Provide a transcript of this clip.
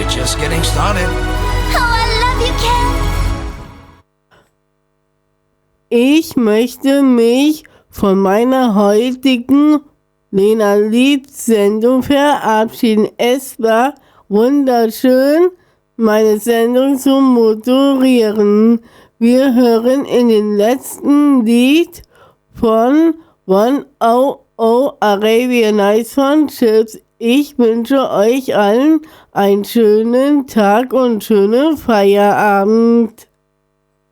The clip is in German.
just getting started. Oh, I love you, Ken. Ich möchte mich von meiner heutigen Lena Lied-Sendung verabschieden. Es war wunderschön, meine Sendung zu moderieren. Wir hören in den letzten Lied von 100 Arabian Nights von Chips. Ich wünsche euch allen einen schönen Tag und schönen Feierabend.